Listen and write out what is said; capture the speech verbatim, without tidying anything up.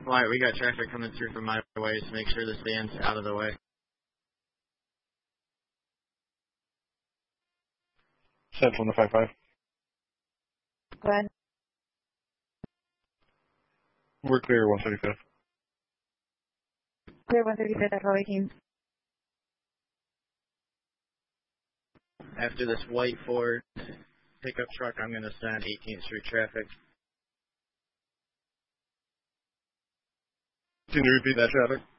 Alright, we got traffic coming through from my way, so make sure the stand's out of the way. Central on the five five. Go ahead. We're clear, one thirty-fifth. Clear one thirty-fifth, Echo eighteen. After this white Ford pickup truck, I'm going to send eighteenth Street traffic. Can you repeat that traffic?